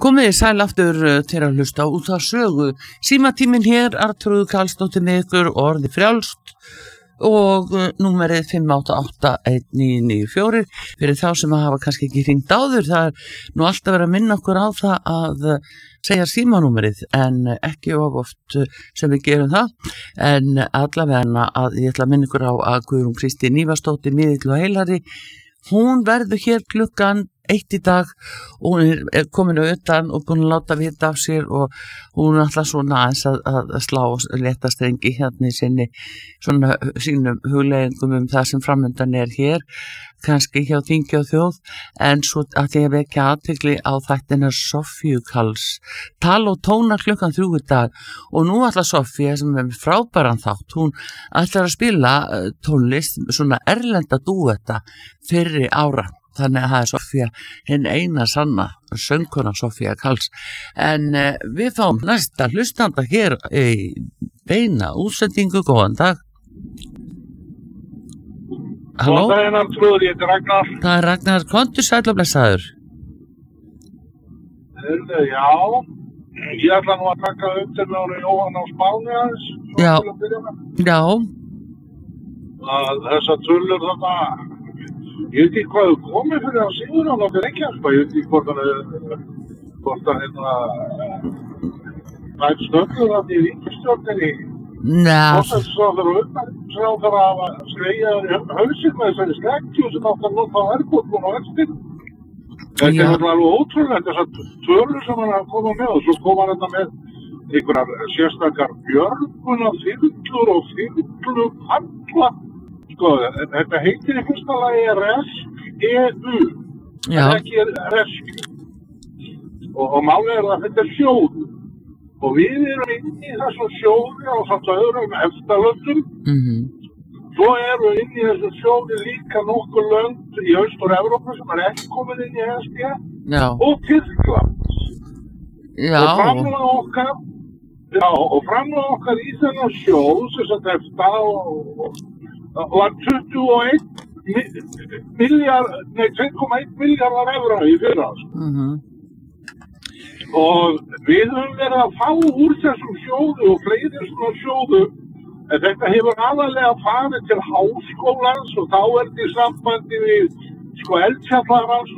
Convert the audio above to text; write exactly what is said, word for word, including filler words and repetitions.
Komið þið sæl aftur uh, til að hlusta út af sögu. Símatíminn hér, Arnþrúður Karlsdóttir með ykkur og orði frjálst og uh, númerið fimm átta átta eitt níu níu fjögur fyrir þá sem að hafa kannski ekki hringt áður. Það er nú alltaf verið að minna okkur á það að uh, segja símanúmerið en uh, ekki of oft uh, sem við gerum það. En allavega að ég ætla að minna ykkur á að Guðrún Kristín Ívarsdóttir miðill og heilari, hún verður hér klukkan eitt í dag og hún er komin utan og búin að láta vita af sér og hún er alltaf svona aðeins að, að slá leta strengi hérna í sinni svona sínum hugleggingum um það sem framöndan er hér, kannski hjá þingi og þjóð, en svo að ég vekja athygli á þættina Soffíu Karls tala og tóna klukkan þrjú í dag og nú ætla Soffía sem er frábæran þátt, hún ætlar að spila tónlist, svona erlenda dúetta fyrri ára. Þannig að það er Soffía hinn eina sanna söngkona Soffía Karls. En uh, við fáum næsta hlustanda hér í beina útsendingu. Góðan dag. Halló? Góðan daginn, Arnþrúður, ég heiti Ragnar. Það er Ragnar, kontu sæll og blessaður. Heyrðu, já, ég ætla nú að taka upp til ári Jóhann á Spáni aðeins. Já, já. Að þessar tölur þarna, ég veit ekki hvað þú komið fyrir á Sigurjón á Reykjavík, ég veit ekki hvort hann er, hvort hann hérna, nætt stöfnur hann í ríkisstjórninni. Nei. Forsætisráðherra og utanríkisráðherra hafa skreiðaður í hausinn með þessari sleggju sem átt að nota á verðbólguna og vextinn. Þetta er náttúrulega alveg ótrúlegt, þessar tölur sem hann er að koma með og svo kom hann þetta með einhverjar sérstakar björgunar þyrlur og þyrlupalla. Sko, þetta heitir í fyrsta lagi RESC-E-U, Já. það er ekki RESC. Og, og málið er að þetta er sjóður. Og við erum inn í þessum sjóði á samt öðrum eftirlöndum. Mhm. Svo erum við inn í þessum sjóði líka nokkur lönd í Austur-Evrópu sem er ekki komin inn í E S B Já. og Tyrkland. Já. Og framlag okkar, já, og framlag okkar í þennan sjóð sem þetta eftir og var tuttugu og einn milljarð, nei, tvö komma einn milljarðar evra í fyrra. Mhm. Og við höfum verið að fá úr þessum sjóðu og fleiri svona sjóðu, en þetta hefur aðalega farið til háskólans og þá er þetta í sambandi við sko eldfjallarannsóknir